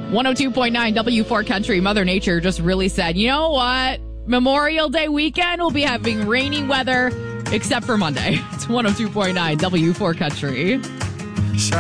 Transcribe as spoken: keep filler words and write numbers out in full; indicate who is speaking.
Speaker 1: one oh two point nine W four Country. Mother Nature just really said, you know what? Memorial Day weekend, we'll be having rainy weather, except for Monday. It's one oh two point nine W four Country.